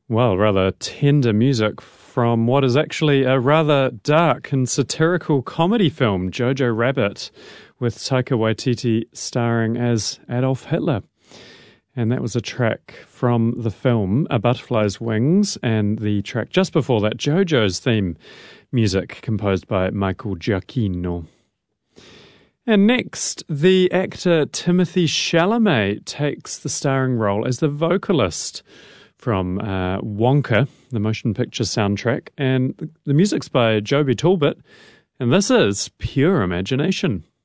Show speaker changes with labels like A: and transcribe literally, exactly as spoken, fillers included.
A: Well, rather tender music from what is actually a rather dark and satirical comedy film, Jojo Rabbit, with Taika Waititi starring as Adolf Hitler. And that was a track from the film A Butterfly's Wings, and the track just before that, Jojo's theme music, composed by Michael Giacchino. And next, the actor Timothée Chalamet takes the starring role as the vocalist from uh, Wonka, the motion picture soundtrack, and the music's by Joby Talbot, and this is Pure Imagination.